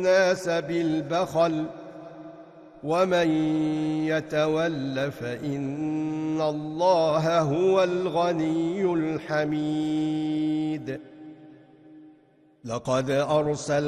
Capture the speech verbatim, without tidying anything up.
الناس بالبخل ومن يتول فإن الله هو الغني الحميد لقد أرسل